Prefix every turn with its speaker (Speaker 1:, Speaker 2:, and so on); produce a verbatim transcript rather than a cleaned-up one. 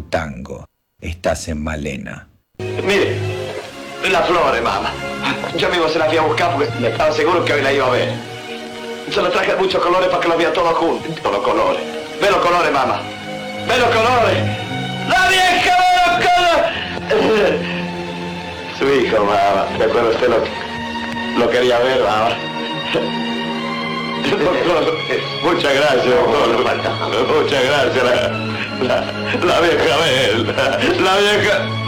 Speaker 1: tango. Estás en Malena.
Speaker 2: Mire, las flores, mamá. Yo mismo se las fui a buscar porque estaba seguro que hoy la iba a ver. Se las traje muchos colores para que los vea todos juntos. Todos los colores. Ve los colores, mamá. Ve los colores. ¡La vieja ve los colores! Su hijo, mamá. ¿De acuerdo? Usted lo, lo quería ver, mamá. Doctor, muchas gracias, doctor. Muchas gracias. La, la, la vieja, ve. La, la vieja...